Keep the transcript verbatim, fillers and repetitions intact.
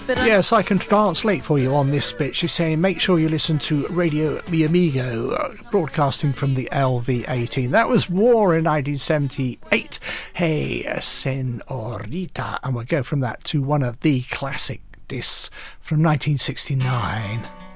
Yes, I can translate for you on this bit. She's saying, make sure you listen to Radio Mi Amigo, uh, broadcasting from the L V eighteen. That was War in nineteen seventy-eight. Hey, Senorita. And we'll go from that to one of the classic discs from nineteen sixty-nine.